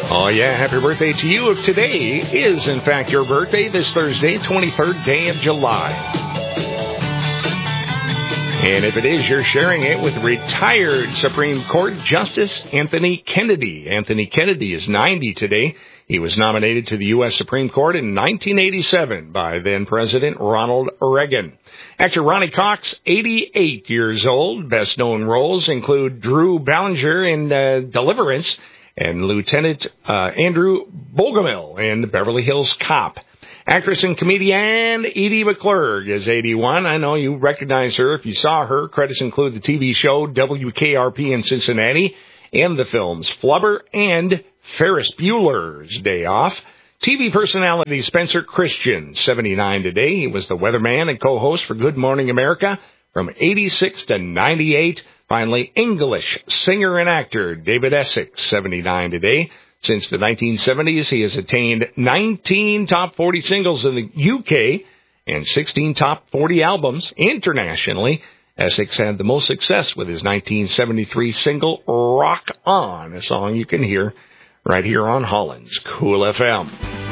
Oh, yeah, happy birthday to you if today is, in fact, your birthday, this Thursday, 23rd day of July. And if it is, you're sharing it with retired Supreme Court Justice Anthony Kennedy. Anthony Kennedy is 90 today. He was nominated to the U.S. Supreme Court in 1987 by then-President Ronald Reagan. Actor Ronnie Cox, 88 years old. Best-known roles include Drew Ballinger in Deliverance and Lieutenant Andrew Bogomil in Beverly Hills Cop. Actress and comedian Edie McClurg is 81. I know you recognize her if you saw her. Credits include the TV show WKRP in Cincinnati and the films Flubber and Ferris Bueller's Day Off. TV personality Spencer Christian, 79 today. He was the weatherman and co-host for Good Morning America from 86 to 98. Finally, English singer and actor David Essex, 79 today. Since the 1970s, he has attained 19 top 40 singles in the UK and 16 top 40 albums internationally. Essex had the most success with his 1973 single, Rock On, a song you can hear right here on Holland's Cool FM.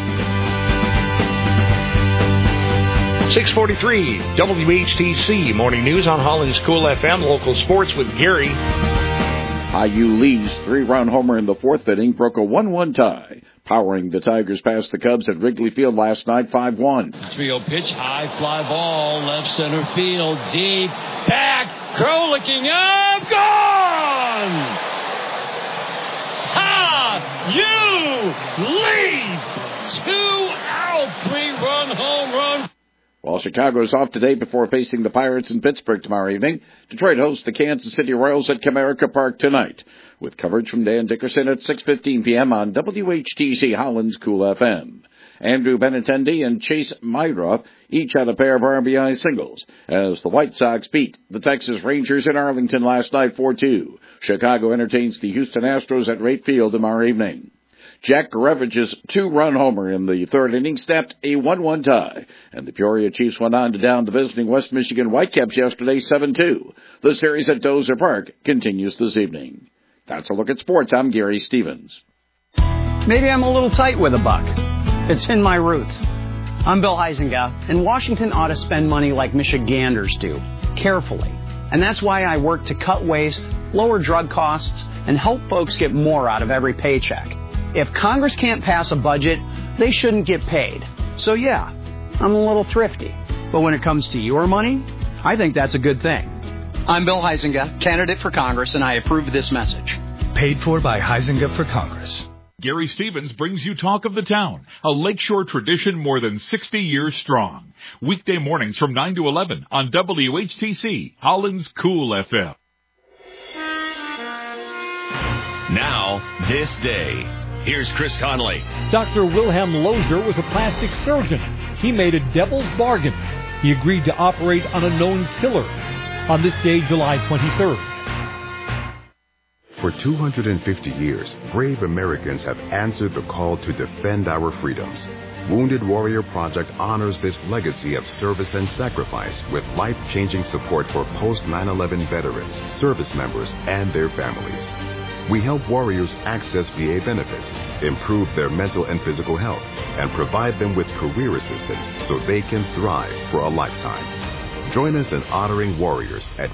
643 WHTC Morning News on Holland's Cool FM. Local sports with Gary. IU Lee's 3-run homer in the fourth inning broke a 1-1 tie, powering the Tigers past the Cubs at Wrigley Field last night 5-1. 3-0 pitch, high fly ball, left center field, deep, back, Crow looking up, gone! IU lead! 2-out, 3-run home run. While Chicago's off today before facing the Pirates in Pittsburgh tomorrow evening, Detroit hosts the Kansas City Royals at Comerica Park tonight, with coverage from Dan Dickerson at 6:15 p.m. on WHTC Holland's Cool FM. Andrew Benintendi and Chase Myroff each had a pair of RBI singles, as the White Sox beat the Texas Rangers in Arlington last night 4-2. Chicago entertains the Houston Astros at Wright Field tomorrow evening. Jack Garevich's 2-run homer in the third inning snapped a 1-1 tie, and the Peoria Chiefs went on to down the visiting West Michigan Whitecaps yesterday 7-2. The series at Dozer Park continues this evening. That's a look at sports. I'm Gary Stevens. Maybe I'm a little tight with a buck. It's in my roots. I'm Bill Huizenga, and Washington ought to spend money like Michiganders do, carefully. And that's why I work to cut waste, lower drug costs, and help folks get more out of every paycheck. If Congress can't pass a budget, they shouldn't get paid. So yeah, I'm a little thrifty. But when it comes to your money, I think that's a good thing. I'm Bill Huizenga, candidate for Congress, and I approve this message. Paid for by Huizenga for Congress. Gary Stevens brings you Talk of the Town, a Lakeshore tradition more than 60 years strong. Weekday mornings from 9 to 11 on WHTC, Holland's Cool FM. Now, this day. Here's Chris Conley. Dr. Wilhelm Lozier was a plastic surgeon. He made a devil's bargain. He agreed to operate on a known killer. On this day, July 23rd. For 250 years, brave Americans have answered the call to defend our freedoms. Wounded Warrior Project honors this legacy of service and sacrifice with life-changing support for post-9/11 veterans, service members, and their families. We help warriors access VA benefits, improve their mental and physical health, and provide them with career assistance so they can thrive for a lifetime. Join us in honoring warriors at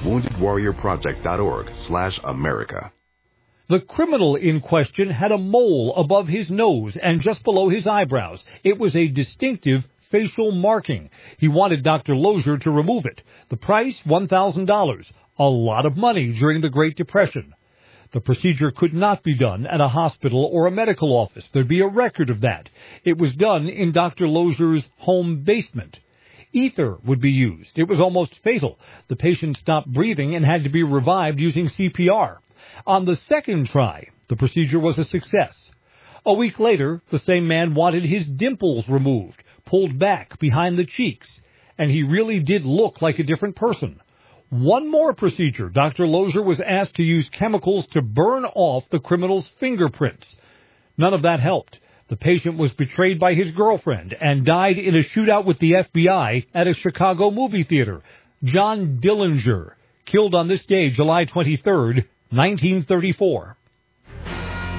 woundedwarriorproject.org/America. The criminal in question had a mole above his nose and just below his eyebrows. It was a distinctive facial marking. He wanted Dr. Lozier to remove it. The price, $1,000. A lot of money during the Great Depression. The procedure could not be done at a hospital or a medical office. There'd be a record of that. It was done in Dr. Lozier's home basement. Ether would be used. It was almost fatal. The patient stopped breathing and had to be revived using CPR. On the second try, the procedure was a success. A week later, the same man wanted his dimples removed, pulled back behind the cheeks, and he really did look like a different person. One more procedure. Dr. Lozier was asked to use chemicals to burn off the criminal's fingerprints. None of that helped. The patient was betrayed by his girlfriend and died in a shootout with the FBI at a Chicago movie theater. John Dillinger, killed on this day, July 23rd, 1934.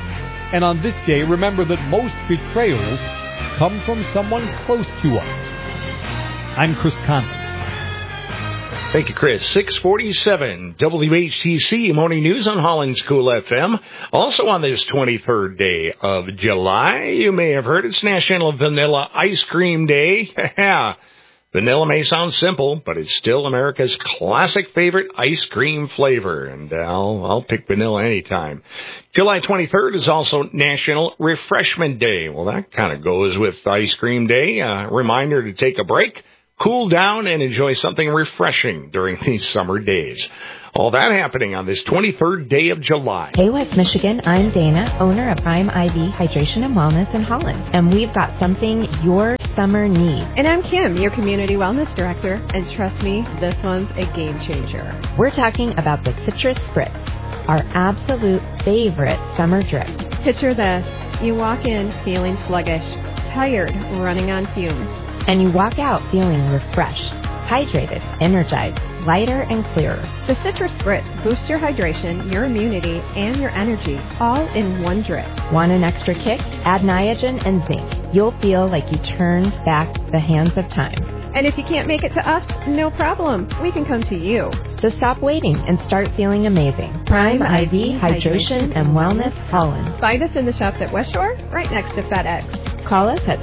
And on this day, remember that most betrayals come from someone close to us. I'm Chris Conley. Thank you, Chris. 647 WHTC Morning News on Holland's Cool FM. Also on this 23rd day of July, you may have heard it's National Vanilla Ice Cream Day. Vanilla may sound simple, but it's still America's classic favorite ice cream flavor, and I'll pick vanilla anytime. July 23rd is also National Refreshment Day. Well, that kind of goes with Ice Cream Day. A reminder to take a break, cool down, and enjoy something refreshing during these summer days. All that happening on this 23rd day of July. Hey, West Michigan, I'm Dana, owner of Prime IV Hydration and Wellness in Holland, and we've got something your summer needs. And I'm Kim, your Community Wellness Director, and trust me, this one's a game changer. We're talking about the Citrus Spritz, our absolute favorite summer drip. Picture this. You walk in feeling sluggish, tired, running on fumes. And you walk out feeling refreshed, hydrated, energized, lighter and clearer. The Citrus Spritz boosts your hydration, your immunity, and your energy, all in one drip. Want an extra kick? Add Niagen and zinc. You'll feel like you turned back the hands of time. And if you can't make it to us, no problem. We can come to you. So stop waiting and start feeling amazing. Prime IV Hydration and Wellness Holland. Find us in the shops at West Shore, right next to FedEx. Call us at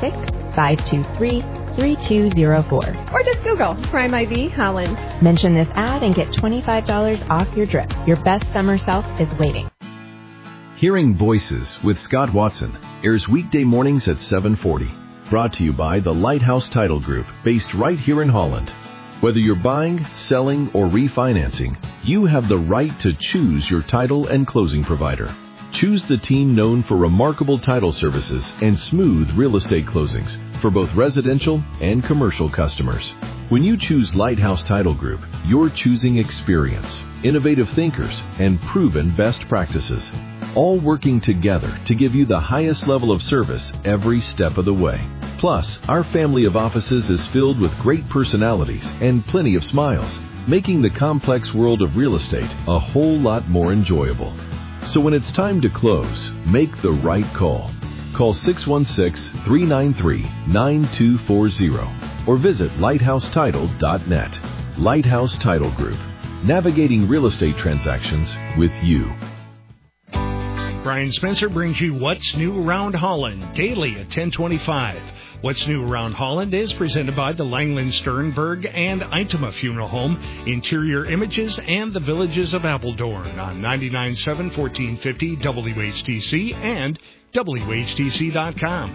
616-523-3204. Or just Google Prime IV Holland. Mention this ad and get $25 off your drip. Your best summer self is waiting. Hearing Voices with Scott Watson airs weekday mornings at 7:40. Brought to you by the Lighthouse Title Group, based right here in Holland. Whether you're buying, selling, or refinancing, you have the right to choose your title and closing provider. Choose the team known for remarkable title services and smooth real estate closings for both residential and commercial customers. When you choose Lighthouse Title Group, you're choosing experience, innovative thinkers, and proven best practices, all working together to give you the highest level of service every step of the way. Plus, our family of offices is filled with great personalities and plenty of smiles, making the complex world of real estate a whole lot more enjoyable. So when it's time to close, make the right call. Call 616-393-9240 or visit lighthousetitle.net. Lighthouse Title Group, navigating real estate transactions with you. Brian Spencer brings you What's New Around Holland daily at 10:25. What's New Around Holland is presented by the Langland Sternberg and Eintema Funeral Home, Interior Images, and the Villages of Appledorn on 99.7 1450 WHTC and WHTC.com.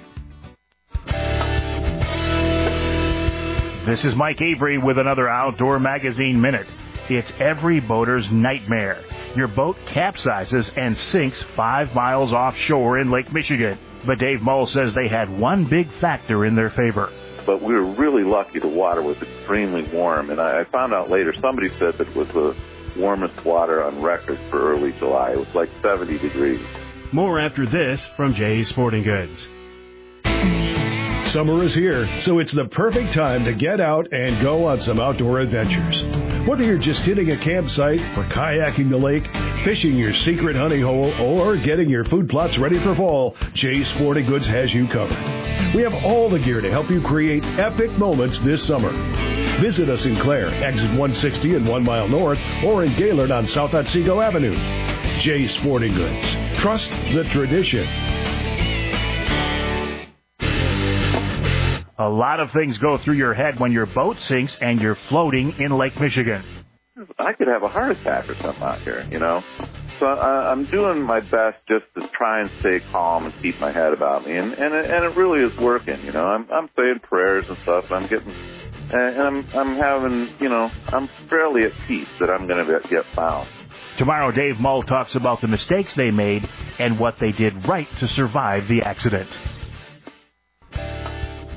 This is Mike Avery with another Outdoor Magazine Minute. It's every boater's nightmare. Your boat capsizes and sinks 5 miles offshore in Lake Michigan. But Dave Mull says they had one big factor in their favor. But we were really lucky. The water was extremely warm. And I found out later, somebody said that it was the warmest water on record for early July. It was like 70 degrees. More after this from Jay's Sporting Goods. Summer is here, so it's the perfect time to get out and go on some outdoor adventures. Whether you're just hitting a campsite or kayaking the lake, fishing your secret honey hole, or getting your food plots ready for fall, Jay's Sporting Goods has you covered. We have all the gear to help you create epic moments this summer. Visit us in Clare, exit 160 and 1 mile north, or in Gaylord on South Otsego Avenue. Jay's Sporting Goods. Trust the tradition. A lot of things go through your head when your boat sinks and you're floating in Lake Michigan. I could have a heart attack or something out here, you know. So I'm doing my best just to try and stay calm and keep my head about me, and it really is working, you know. I'm saying prayers and stuff. I'm having, you know, I'm fairly at peace that I'm going to get found. Tomorrow, Dave Mull talks about the mistakes they made and what they did right to survive the accident.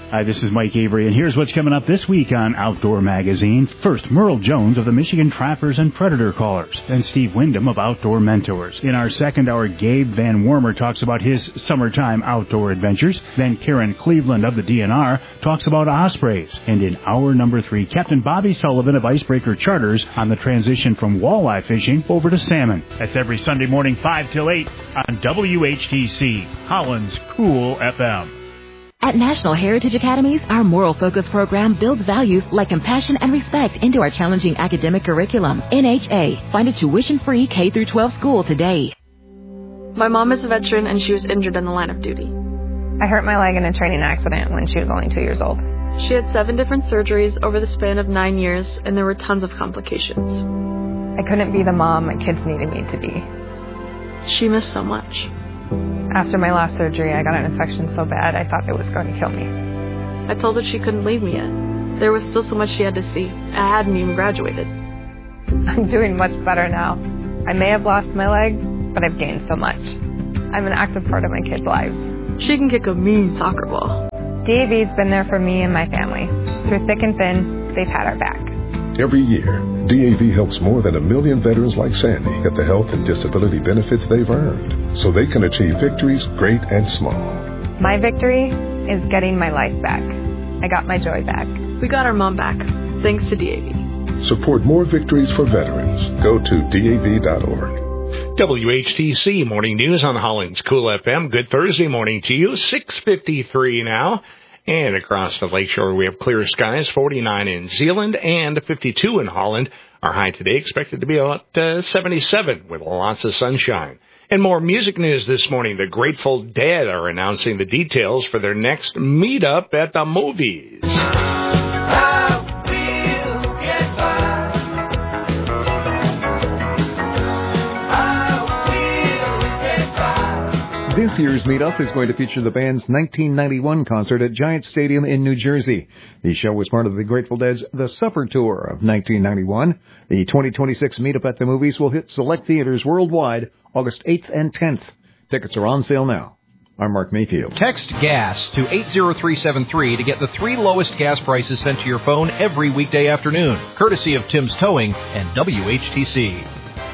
Hi, this is Mike Avery, and here's what's coming up this week on Outdoor Magazine. First, Merle Jones of the Michigan Trappers and Predator Callers, then Steve Wyndham of Outdoor Mentors. In our second hour, Gabe Van Wormer talks about his summertime outdoor adventures. Then Karen Cleveland of the DNR talks about ospreys. And in hour number 3, Captain Bobby Sullivan of Icebreaker Charters on the transition from walleye fishing over to salmon. That's every Sunday morning 5 till 8 on WHTC, Holland's Cool FM. At National Heritage Academies, our Moral Focus program builds values like compassion and respect into our challenging academic curriculum. NHA. Find a tuition-free K-12 school today. My mom is a veteran and she was injured in the line of duty. I hurt my leg in a training accident when she was only 2 years old. She had 7 different surgeries over the span of 9 years, and there were tons of complications. I couldn't be the mom my kids needed me to be. She missed so much. After my last surgery, I got an infection so bad I thought it was going to kill me. I told her she couldn't leave me yet. There was still so much she had to see. I hadn't even graduated. I'm doing much better now. I may have lost my leg, but I've gained so much. I'm an active part of my kids' lives. She can kick a mean soccer ball. DAV's been there for me and my family. Through thick and thin, they've had our back. Every year, DAV helps more than 1 million veterans like Sandy get the health and disability benefits they've earned, so they can achieve victories great and small. My victory is getting my life back. I got my joy back. We got our mom back, thanks to DAV. Support more victories for veterans. Go to DAV.org. WHTC Morning News on Holland's Cool FM. Good Thursday morning to you. 6:53 now. And across the lakeshore, we have clear skies, 49 in Zeeland and 52 in Holland. Our high today expected to be about 77 with lots of sunshine. And more music news this morning. The Grateful Dead are announcing the details for their next meetup at the movies. This year's meetup is going to feature the band's 1991 concert at Giant Stadium in New Jersey. The show was part of the Grateful Dead's The Supper Tour of 1991. The 2026 meetup at the movies will hit select theaters worldwide August 8th and 10th. Tickets are on sale now. I'm Mark Mayfield. Text GAS to 80373 to get the 3 lowest gas prices sent to your phone every weekday afternoon, courtesy of Tim's Towing and WHTC.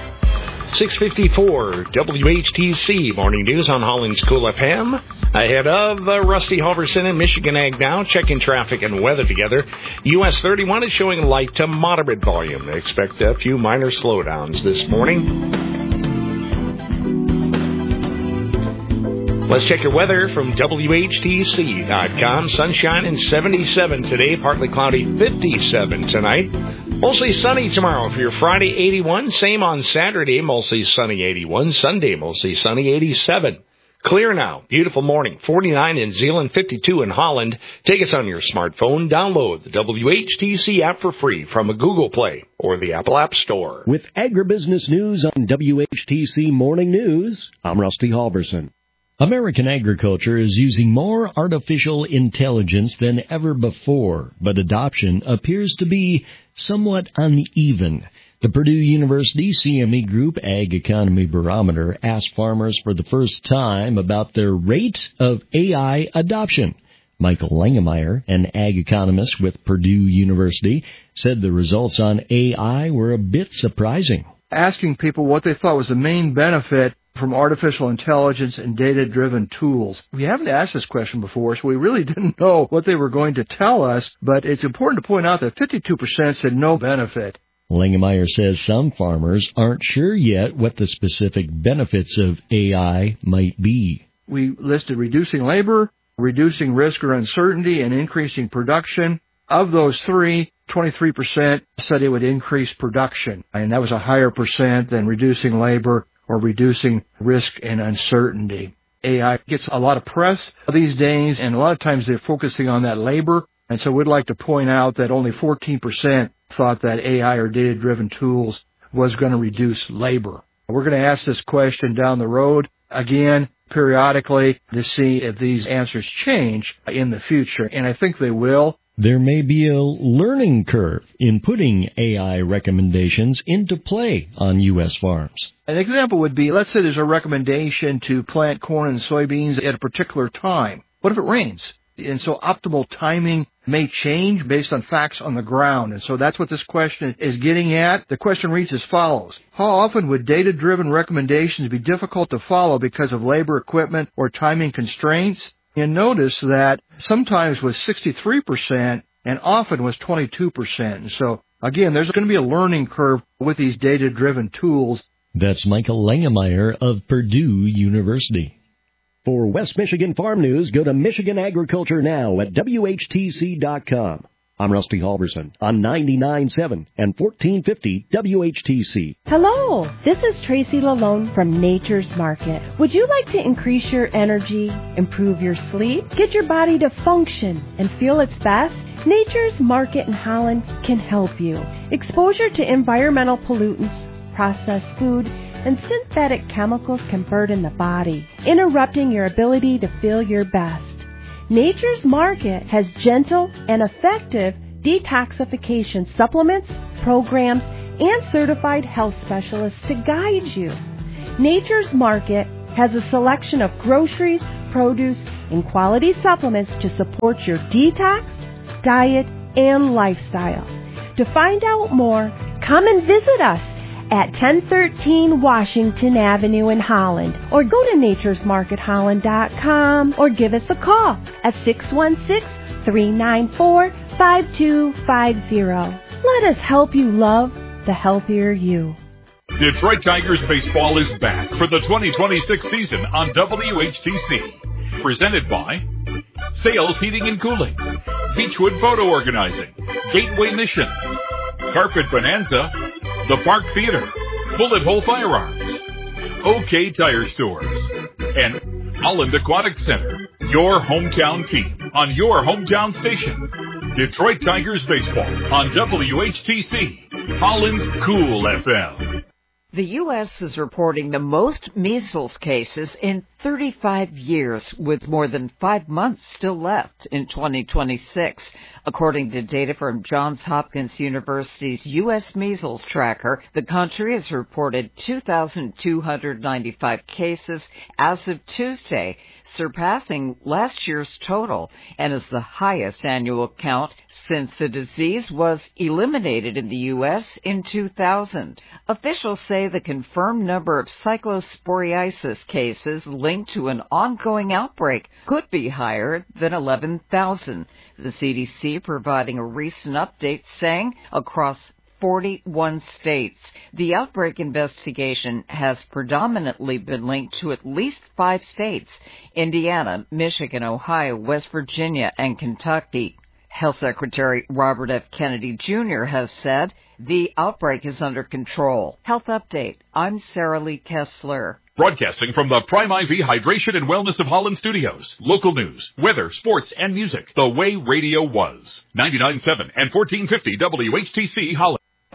6:54 WHTC Morning News on Holland's Cool FM. Ahead of Rusty Halverson and Michigan Ag Now, checking traffic and weather together. US 31 is showing light to moderate volume. They expect a few minor slowdowns this morning. Let's check your weather from WHTC.com. Sunshine and 77 today, partly cloudy 57 tonight. Mostly sunny tomorrow for your Friday 81. Same on Saturday, mostly sunny 81. Sunday, mostly sunny 87. Clear now. Beautiful morning. 49 in Zeeland, 52 in Holland. Take us on your smartphone. Download the WHTC app for free from a Google Play or the Apple App Store. With agribusiness news on WHTC Morning News, I'm Rusty Halverson. American agriculture is using more artificial intelligence than ever before, but adoption appears to be somewhat uneven. The Purdue University CME Group Ag Economy Barometer asked farmers for the first time about their rate of AI adoption. Michael Langemeyer, an ag economist with Purdue University, said the results on AI were a bit surprising. Asking people what they thought was the main benefit from artificial intelligence and data-driven tools. We haven't asked this question before, so we really didn't know what they were going to tell us, but it's important to point out that 52% said no benefit. Langemeyer says some farmers aren't sure yet what the specific benefits of AI might be. We listed reducing labor, reducing risk or uncertainty, and increasing production. Of those three, 23% said it would increase production, and that was a higher percent than reducing labor or reducing risk and uncertainty. AI gets a lot of press these days, and a lot of times they're focusing on that labor, and so we'd like to point out that only 14% thought that AI or data-driven tools was going to reduce labor. We're going to ask this question down the road again, periodically, to see if these answers change in the future, and I think they will. There may be a learning curve in putting AI recommendations into play on U.S. farms. An example would be, let's say there's a recommendation to plant corn and soybeans at a particular time. What if it rains? And so optimal timing may change based on facts on the ground. And so that's what this question is getting at. The question reads as follows. How often would data-driven recommendations be difficult to follow because of labor, equipment, or timing constraints? And notice that sometimes was 63% and often was 22%. And so, again, there's going to be a learning curve with these data-driven tools. That's Michael Langemeyer of Purdue University. For West Michigan Farm News, go to Michigan Agriculture Now at WHTC.com. I'm Rusty Halverson on 99.7 and 1450 WHTC. Hello, this is Tracy Lalone from Nature's Market. Would you like to increase your energy, improve your sleep, get your body to function and feel its best? Nature's Market in Holland can help you. Exposure to environmental pollutants, processed food, and synthetic chemicals can burden the body, interrupting your ability to feel your best. Nature's Market has gentle and effective detoxification supplements, programs, and certified health specialists to guide you. Nature's Market has a selection of groceries, produce, and quality supplements to support your detox, diet, and lifestyle. To find out more, come and visit us at 1013 Washington Avenue in Holland, or go to naturesmarketholland.com, or give us a call at 616-394-5250. Let us help you love the healthier you. Detroit Tigers baseball is back for the 2026 season on WHTC. Presented by Sales Heating and Cooling, Beechwood Photo Organizing, Gateway Mission, Carpet Bonanza, The Park Theater, Bullet Hole Firearms, OK Tire Stores, and Holland Aquatic Center. Your hometown team on your hometown station. Detroit Tigers baseball on WHTC, Holland's Cool FM. The U.S. is reporting the most measles cases in 35 years, with more than 5 months still left in 2026. According to data from Johns Hopkins University's U.S. Measles Tracker, the country has reported 2,295 cases as of Tuesday, surpassing last year's total, and is the highest annual count since the disease was eliminated in the U.S. in 2000. Officials say the confirmed number of cyclosporiasis cases linked to an ongoing outbreak could be higher than 11,000. The CDC providing a recent update saying across 41 states, the outbreak investigation has predominantly been linked to at least 5 states: Indiana, Michigan, Ohio, West Virginia, and Kentucky. Health Secretary Robert F. Kennedy Jr. has said the outbreak is under control. Health Update. I'm Sarah Lee Kessler. Broadcasting from the Prime IV Hydration and Wellness of Holland studios. Local news, weather, sports, and music. The way radio was. 99.7 and 1450 WHTC Holland.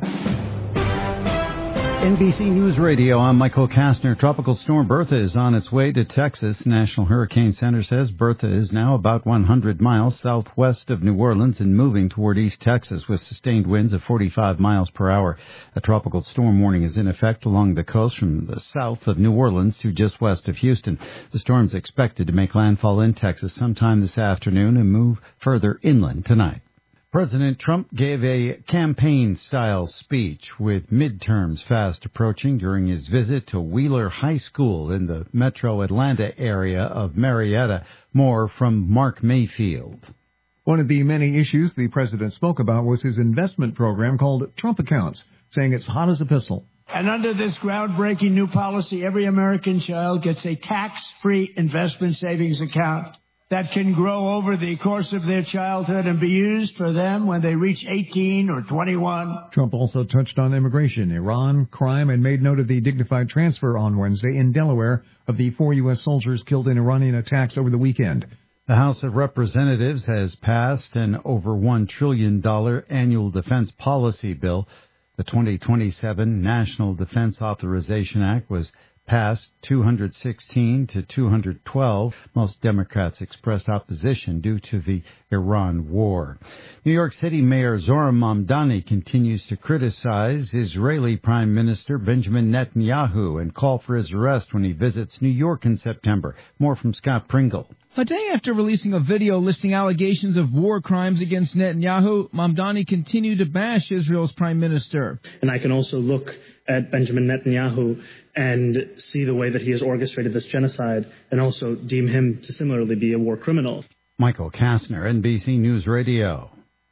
NBC News Radio, I'm Michael Kastner. Tropical storm Bertha is on its way to Texas. National Hurricane Center says Bertha is now about 100 miles southwest of New Orleans and moving toward East Texas with sustained winds of 45 miles per hour. A tropical storm warning is in effect along the coast from the south of New Orleans to just west of Houston. The storm is expected to make landfall in Texas sometime this afternoon and move further inland tonight. President Trump gave a campaign-style speech with midterms fast approaching during his visit to Wheeler High School in the metro Atlanta area of Marietta. More from Mark Mayfield. One of the many issues the president spoke about was his investment program called Trump Accounts, saying it's hot as a pistol. And under this groundbreaking new policy, every American child gets a tax-free investment savings account that can grow over the course of their childhood and be used for them when they reach 18 or 21. Trump also touched on immigration, Iran, crime, and made note of the dignified transfer on Wednesday in Delaware of the 4 U.S. soldiers killed in Iranian attacks over the weekend. The House of Representatives has passed an over $1 trillion annual defense policy bill. The 2027 National Defense Authorization Act was passed 216 to 212. Most Democrats expressed opposition due to the Iran war. New York City Mayor Zohran Mamdani continues to criticize Israeli Prime Minister Benjamin Netanyahu and call for his arrest when he visits New York in September. More from Scott Pringle. A day after releasing a video listing allegations of war crimes against Netanyahu, Mamdani continued to bash Israel's prime minister. And I can also look at Benjamin Netanyahu and see the way that he has orchestrated this genocide and also deem him to similarly be a war criminal. Michael Kastner, NBC News Radio.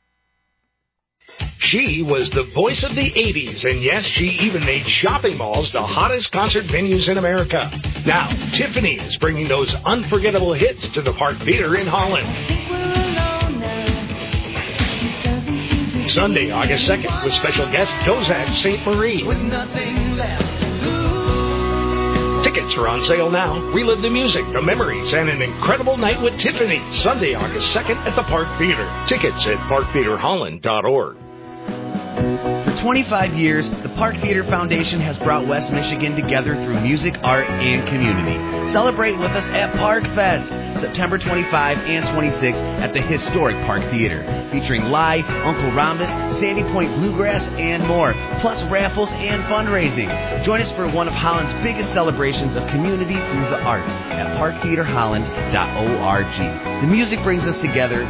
She was the voice of the 80s, and yes, she even made shopping malls the hottest concert venues in America. Now, Tiffany is bringing those unforgettable hits to the Park Theater in Holland. Sunday, August 2nd, with special guest Dozak St. Marie. Tickets are on sale now. Relive the music, the memories, and an incredible night with Tiffany. Sunday, August 2nd at the Park Theater. Tickets at parktheaterholland.org. For 25 years, the Park Theater Foundation has brought West Michigan together through music, art, and community. Celebrate with us at Park Fest, September 25 and 26 at the historic Park Theater, featuring live Uncle Rhombus, Sandy Point Bluegrass, and more, plus raffles and fundraising. Join us for one of Holland's biggest celebrations of community through the arts at parktheaterholland.org. The music brings us together,